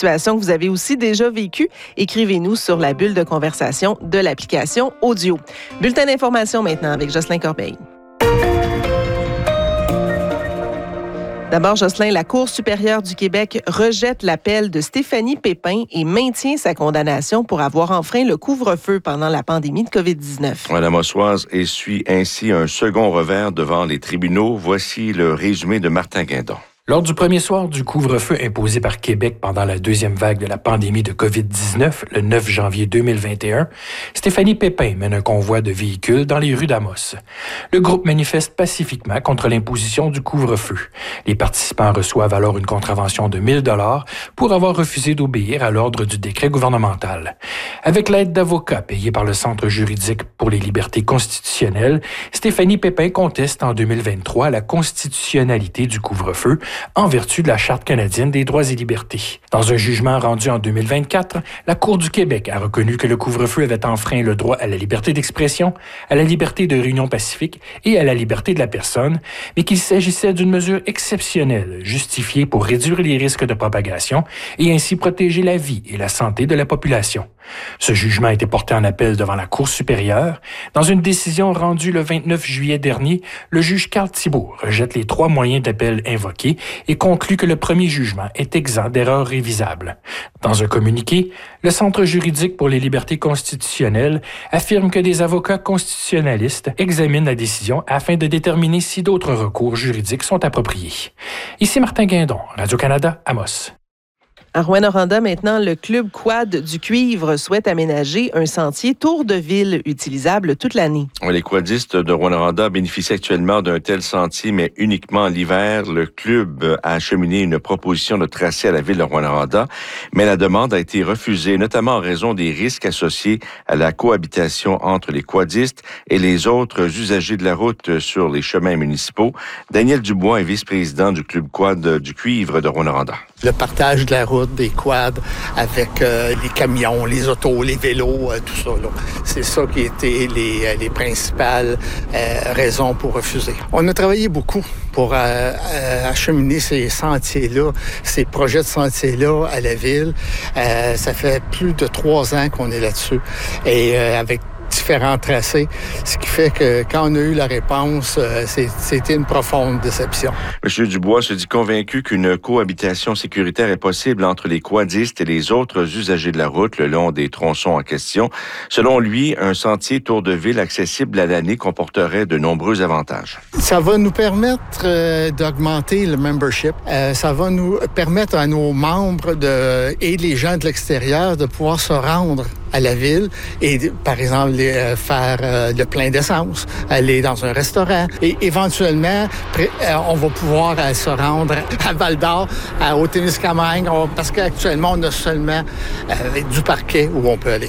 situation que vous avez aussi déjà vécue, écrivez-nous sur la bulle de conversation de l'application Audio. Bulletin d'information maintenant avec Jocelyn Corbeil. D'abord, Jocelyn, la Cour supérieure du Québec rejette l'appel de Stéphanie Pépin et maintient sa condamnation pour avoir enfreint le couvre-feu pendant la pandémie de COVID-19. La Mossoise essuie ainsi un second revers devant les tribunaux. Voici le résumé de Martin Guindon. Lors du premier soir du couvre-feu imposé par Québec pendant la deuxième vague de la pandémie de COVID-19, le 9 janvier 2021, Stéphanie Pépin mène un convoi de véhicules dans les rues d'Amos. Le groupe manifeste pacifiquement contre l'imposition du couvre-feu. Les participants reçoivent alors une contravention de 1 000 $ pour avoir refusé d'obéir à l'ordre du décret gouvernemental. Avec l'aide d'avocats payés par le Centre juridique pour les libertés constitutionnelles, Stéphanie Pépin conteste en 2023 la constitutionnalité du couvre-feu en vertu de la Charte canadienne des droits et libertés. Dans un jugement rendu en 2024, la Cour du Québec a reconnu que le couvre-feu avait enfreint le droit à la liberté d'expression, à la liberté de réunion pacifique et à la liberté de la personne, mais qu'il s'agissait d'une mesure exceptionnelle, justifiée pour réduire les risques de propagation et ainsi protéger la vie et la santé de la population. Ce jugement a été porté en appel devant la Cour supérieure. Dans une décision rendue le 29 juillet dernier, le juge Carl Thibault rejette les 3 moyens d'appel invoqués et conclut que le premier jugement est exempt d'erreurs révisables. Dans un communiqué, le Centre juridique pour les libertés constitutionnelles affirme que des avocats constitutionnalistes examinent la décision afin de déterminer si d'autres recours juridiques sont appropriés. Ici Martin Guindon, Radio-Canada, Amos. À Rouyn-Noranda, maintenant, le club quad du Cuivre souhaite aménager un sentier tour de ville utilisable toute l'année. Les quadistes de Rouyn-Noranda bénéficient actuellement d'un tel sentier, mais uniquement l'hiver. Le club a acheminé une proposition de tracé à la ville de Rouyn-Noranda, mais la demande a été refusée, notamment en raison des risques associés à la cohabitation entre les quadistes et les autres usagers de la route sur les chemins municipaux. Daniel Dubois est vice-président du club quad du Cuivre de Rouyn-Noranda. Le partage de la route, des quads avec les camions, les autos, les vélos, tout ça. Là. C'est ça qui étaient les principales raisons pour refuser. On a travaillé beaucoup pour acheminer ces sentiers-là, ces projets de sentiers-là à la ville. Ça fait plus de 3 ans qu'on est là-dessus. Et avec différents tracés, ce qui fait que quand on a eu la réponse, c'était une profonde déception. M. Dubois se dit convaincu qu'une cohabitation sécuritaire est possible entre les quadistes et les autres usagers de la route le long des tronçons en question. Selon lui, un sentier tour de ville accessible à l'année comporterait de nombreux avantages. Ça va nous permettre d'augmenter le membership. Ça va nous permettre à nos membres et les gens de l'extérieur de pouvoir se rendre à la ville et, par exemple, faire le plein d'essence, aller dans un restaurant. Et éventuellement, on va pouvoir se rendre à Val-d'Or, au Témiscamingue, parce qu'actuellement, on a seulement du parquet où on peut aller.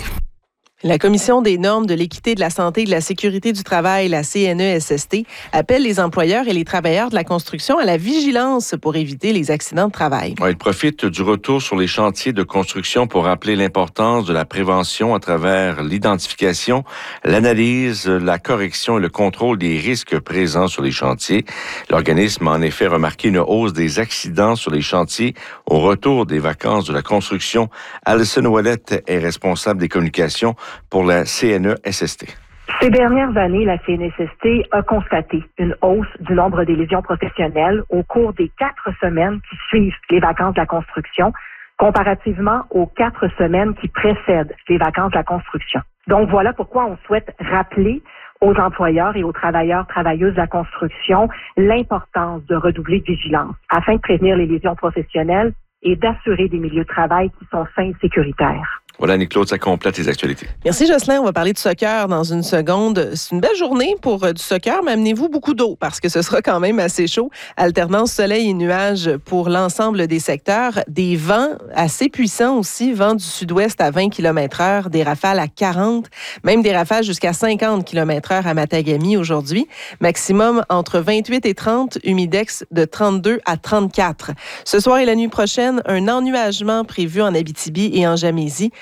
La Commission des normes de l'équité, de la santé et de la sécurité du travail, la CNESST, appelle les employeurs et les travailleurs de la construction à la vigilance pour éviter les accidents de travail. Il profite du retour sur les chantiers de construction pour rappeler l'importance de la prévention à travers l'identification, l'analyse, la correction et le contrôle des risques présents sur les chantiers. L'organisme a en effet remarqué une hausse des accidents sur les chantiers au retour des vacances de la construction. Alison Ouellette est responsable des communications pour la CNESST. Ces dernières années, la CNESST a constaté une hausse du nombre des lésions professionnelles au cours des 4 semaines qui suivent les vacances de la construction, comparativement aux 4 semaines qui précèdent les vacances de la construction. Donc voilà pourquoi on souhaite rappeler aux employeurs et aux travailleurs, travailleuses de la construction l'importance de redoubler de vigilance afin de prévenir les lésions professionnelles et d'assurer des milieux de travail qui sont sains et sécuritaires. Voilà, Annie-Claude, ça complète les actualités. Merci, Jocelyn. On va parler de soccer dans une seconde. C'est une belle journée pour du soccer, mais amenez-vous beaucoup d'eau parce que ce sera quand même assez chaud. Alternance soleil et nuages pour l'ensemble des secteurs. Des vents assez puissants aussi, vent du sud-ouest à 20 km/h, des rafales à 40, même des rafales jusqu'à 50 km/h à Matagami aujourd'hui. Maximum entre 28 et 30, humidex de 32 à 34. Ce soir et la nuit prochaine, un ennuagement prévu en Abitibi et en Gamésie.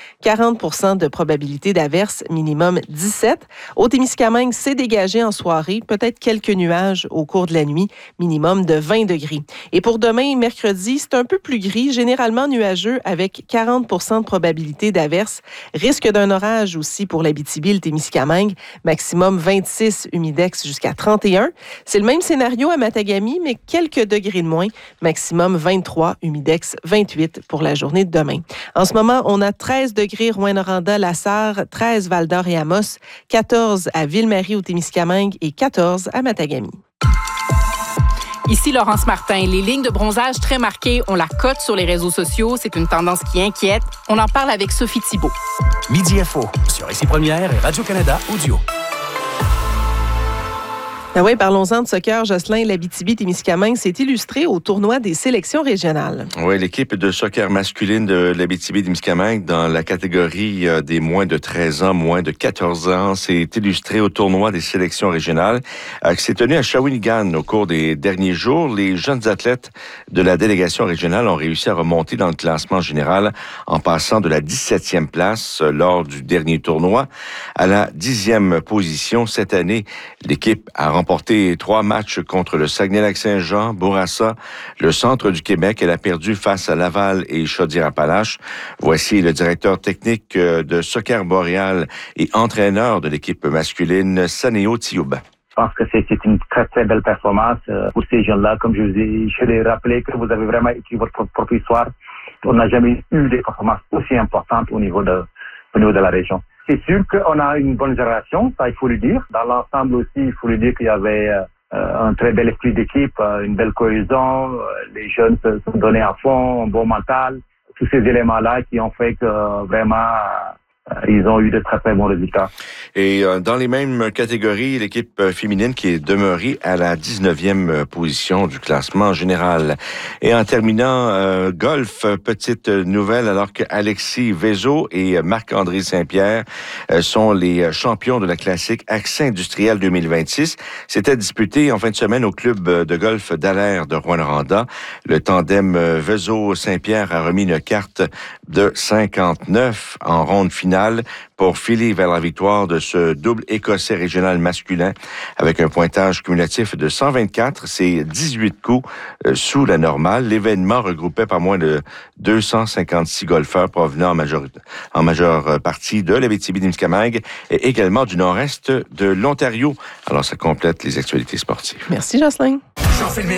40 de probabilité d'averse, minimum 17. Au Témiscamingue, c'est dégagé en soirée, peut-être quelques nuages au cours de la nuit, minimum de 20 degrés. Et pour demain, mercredi, c'est un peu plus gris, généralement nuageux avec 40 de probabilité d'averse. Risque d'un orage aussi pour l'Abitibi, le Témiscamingue, maximum 26, humidex jusqu'à 31. C'est le même scénario à Matagami, mais quelques degrés de moins, maximum 23, humidex 28 pour la journée de demain. En ce moment, on a 13 degrés Rouyn-Noranda, Lassar, 13 Val-d'Or et Amos, 14 à Ville-Marie au Témiscamingue et 14 à Matagami. Ici Laurence Martin. Les lignes de bronzage très marquées, on la cote sur les réseaux sociaux. C'est une tendance qui inquiète. On en parle avec Sophie Thibault. Midi Info sur Ici Première et Radio-Canada Audio. Ah oui, parlons-en de soccer. Jocelyn, l'Abitibi-Témiscamingue s'est illustré au tournoi des sélections régionales. Oui, l'équipe de soccer masculine de l'Abitibi-Témiscamingue dans la catégorie des moins de 13 ans, moins de 14 ans s'est illustrée au tournoi des sélections régionales qui s'est tenu à Shawinigan au cours des derniers jours. Les jeunes athlètes de la délégation régionale ont réussi à remonter dans le classement général en passant de la 17e place lors du dernier tournoi à la 10e position. Cette année, l'équipe a remporté 3 matchs contre le Saguenay-Lac-Saint-Jean, Bourassa, le centre du Québec. Elle a perdu face à Laval et Chaudière-Appalaches. Voici le directeur technique de Soccer Boréal et entraîneur de l'équipe masculine, Saneo Tioub. Je pense que c'est une très, très belle performance pour ces jeunes-là. Comme je l'ai rappelé, que vous avez vraiment écrit votre propre histoire. On n'a jamais eu des performances aussi importantes au niveau de la région. C'est sûr qu'on a une bonne génération, ça il faut le dire. Dans l'ensemble aussi, il faut le dire qu'il y avait un très bel esprit d'équipe, une belle cohésion. Les jeunes se sont donnés à fond, un bon mental. Tous ces éléments-là qui ont fait que vraiment ils ont eu de très, très bons résultats. Et dans les mêmes catégories, l'équipe féminine qui est demeurée à la 19e position du classement général. Et en terminant, golf, petite nouvelle, alors que Alexis Vézo et Marc-André Saint-Pierre sont les champions de la classique Accès industriel 2026. C'était disputé en fin de semaine au club de golf d'Alaire de Rouyn-Noranda. Le tandem Vézo-Saint-Pierre a remis une carte de 59 en ronde finale pour filer vers la victoire de ce double écossais régional masculin avec un pointage cumulatif de 124. C'est 18 coups sous la normale. L'événement regroupait pas moins de 256 golfeurs provenant en majeure partie de l'Abitibi-Témiscamingue et également du nord-est de l'Ontario. Alors, ça complète les actualités sportives. Merci, Jocelyn. Jean-Philippe